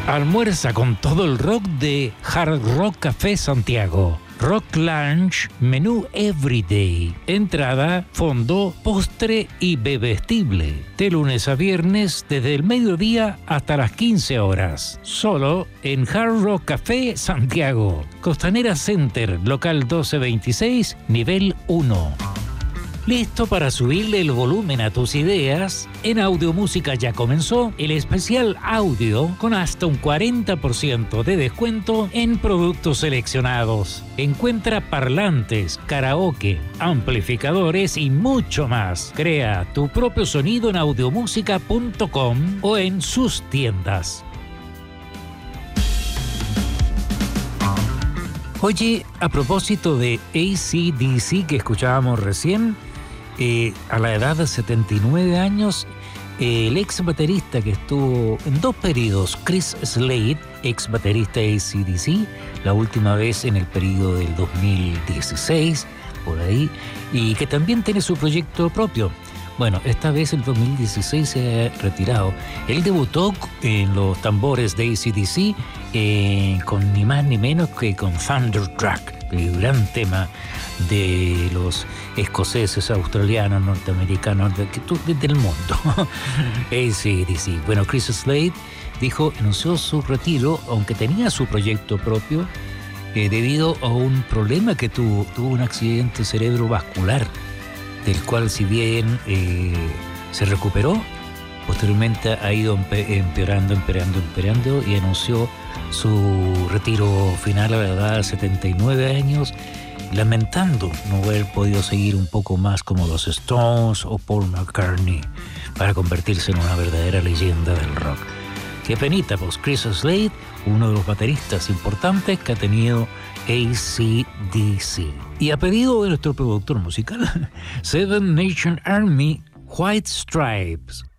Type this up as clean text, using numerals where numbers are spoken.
Almuerza con todo el rock de Hard Rock Café Santiago. Rock Lunch, menú Everyday. Entrada, fondo, postre y bebestible. De lunes a viernes, desde el mediodía hasta las 15 horas. Solo en Hard Rock Café Santiago. Costanera Center, local 1226, nivel 1. ¿Listo para subirle el volumen a tus ideas? En Audiomúsica ya comenzó el especial audio con hasta un 40% de descuento en productos seleccionados. Encuentra parlantes, karaoke, amplificadores y mucho más. Crea tu propio sonido en audiomúsica.com o en sus tiendas. Oye, a propósito de AC/DC que escuchábamos recién, a la edad de 79 años, el ex baterista que estuvo en dos periodos, Chris Slade, ex baterista de AC/DC, la última vez en el periodo del 2016, por ahí, y que también tiene su proyecto propio. Bueno, esta vez el 2016 se ha retirado. Él debutó en los tambores de AC/DC con ni más ni menos que con Thunderstruck, el gran tema de los escoceses, australianos, norteamericanos, del mundo. AC/DC. Bueno, Chris Slade anunció su retiro, aunque tenía su proyecto propio, debido a un problema que tuvo un accidente cerebrovascular, del cual, si bien se recuperó, posteriormente ha ido empeorando y anunció su retiro final a la edad de 79 años, lamentando no haber podido seguir un poco más como los Stones o Paul McCartney para convertirse en una verdadera leyenda del rock. Qué penita, pues Chris Slade, uno de los bateristas importantes que ha tenido AC/DC. Y a pedido de nuestro productor musical, Seven Nation Army, White Stripes.